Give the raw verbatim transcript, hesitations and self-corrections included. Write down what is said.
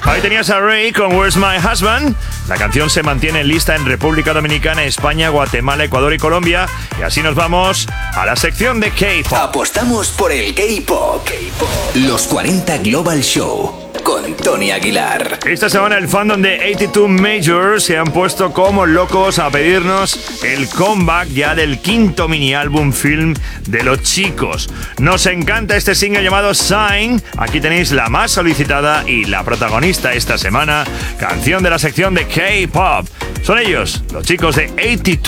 Ahí tenías a Rey con Where's My Husband. La canción se mantiene en lista en República Dominicana, España, Guatemala, Ecuador y Colombia. Y así nos vamos a la sección de K-pop. Apostamos por el K-pop. K-pop. Los cuarenta Global Show con Tony Aguilar. Esta semana el fandom de ochenta y dos Major se han puesto como locos a pedirnos el comeback ya del quinto mini álbum film de los chicos. Nos encanta este single llamado Sign. Aquí tenéis la más solicitada y la protagonista esta semana, canción de la sección de K-pop. Son ellos, los chicos de ochenta y dos.